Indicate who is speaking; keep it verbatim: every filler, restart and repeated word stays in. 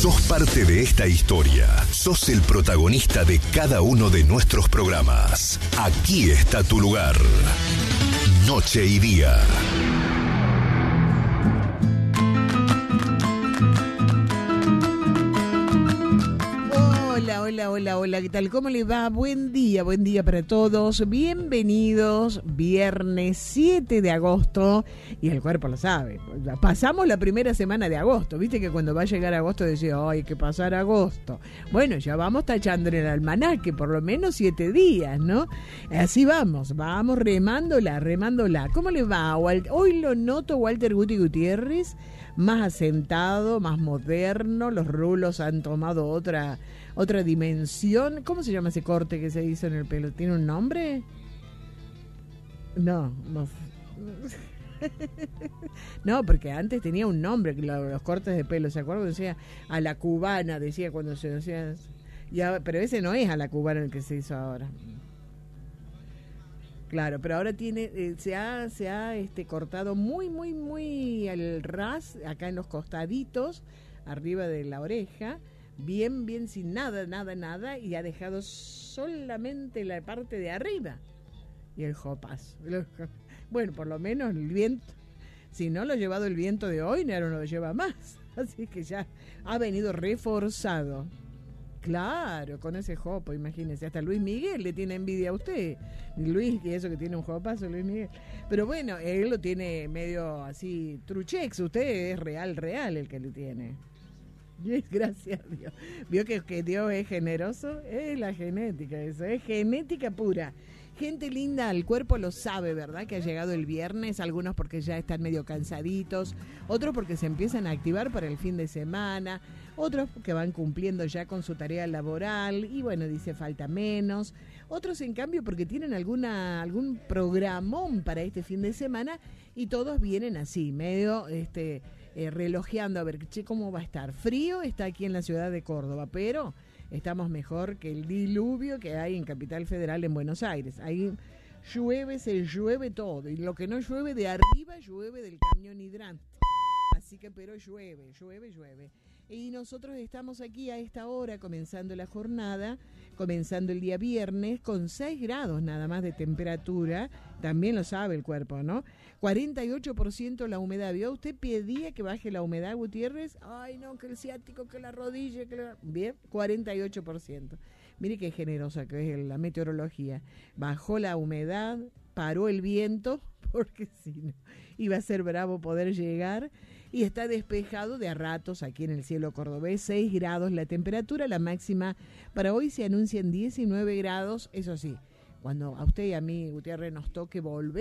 Speaker 1: Sos parte de esta historia. Sos el protagonista de cada uno de nuestros programas. Aquí está tu lugar. Noche y día.
Speaker 2: Hola, hola, hola, hola, ¿qué tal? ¿Cómo les va? Buen día, buen día para todos. Bienvenidos, viernes siete de agosto, y el cuerpo lo sabe. Pasamos la primera semana de agosto, viste que cuando va a llegar agosto decía, ay, hay que pasar agosto. Bueno, ya vamos tachando en el almanaque, por lo menos siete días, ¿no? Así vamos, vamos remándola, remándola. ¿Cómo les va? Hoy lo noto Walter Guti Gutiérrez, más asentado, más moderno, los rulos han tomado otra... otra dimensión. ¿Cómo se llama ese corte que se hizo en el pelo? ¿Tiene un nombre? No, no. No, porque antes tenía un nombre, los cortes de pelo, ¿se acuerdan? Decía a la cubana, decía cuando se decía. Ya, pero ese no es a la cubana el que se hizo ahora. Claro, pero ahora tiene, eh, se ha, se ha este, cortado muy, muy, muy al ras, acá en los costaditos, arriba de la oreja. Bien, bien, sin nada, nada, nada, y ha dejado solamente la parte de arriba y el jopazo. Bueno, por lo menos el viento, si no lo ha llevado el viento de hoy, no lo lleva más, así que ya ha venido reforzado. Claro, con ese jopo, imagínese, hasta Luis Miguel le tiene envidia a usted. Luis, y eso que tiene un jopazo, Luis Miguel. Pero bueno, él lo tiene medio así, truchex, usted es real, real el que le tiene. Gracias a Dios. Vio que, que Dios es generoso. Es la genética, eso es genética pura. Gente linda, el cuerpo lo sabe, ¿verdad? Que ha llegado el viernes, algunos porque ya están medio cansaditos, otros porque se empiezan a activar para el fin de semana, otros que van cumpliendo ya con su tarea laboral y bueno, dice falta menos, otros en cambio porque tienen alguna algún programón para este fin de semana y todos vienen así, medio este eh, relojeando a ver che, cómo va a estar. Frío está aquí en la ciudad de Córdoba, pero estamos mejor que el diluvio que hay en Capital Federal en Buenos Aires. Ahí llueve, se llueve todo. Y lo que no llueve de arriba, llueve del camión hidrante. Así que, pero llueve, llueve, llueve. Y nosotros estamos aquí a esta hora, comenzando la jornada, comenzando el día viernes, con seis grados nada más de temperatura. También lo sabe el cuerpo, ¿no? cuarenta y ocho por ciento la humedad. ¿Vio? ¿Usted pedía que baje la humedad, Gutiérrez? Ay, no, que el ciático, que la rodilla, que la... Bien, cuarenta y ocho por ciento. Mire qué generosa que es la meteorología. Bajó la humedad, paró el viento, porque si no, iba a ser bravo poder llegar. Y está despejado de a ratos aquí en el cielo cordobés, seis grados la temperatura, la máxima para hoy se anuncian diecinueve grados, eso sí, cuando a usted y a mí, Gutiérrez, nos toque volver